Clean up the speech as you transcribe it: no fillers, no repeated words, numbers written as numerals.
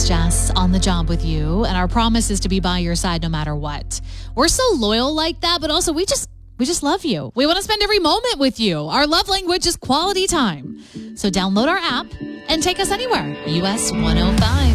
is Jess on the job with you, and our promise is to be by your side no matter what. We're so loyal like that, but also we just love you. We want to spend every moment with you. Our love language is quality time. So download our app and take us anywhere. US 105.